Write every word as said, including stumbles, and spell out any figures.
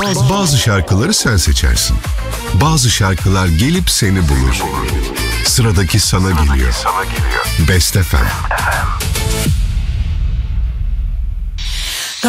Bazı şarkıları sen seçersin. Bazı şarkılar gelip seni bulur. Sıradaki sana geliyor. Best F M.